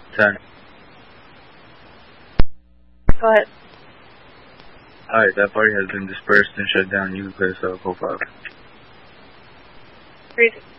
10. Go ahead. Alright, that party has been dispersed and shut down. You can play yourself. 05. Reason.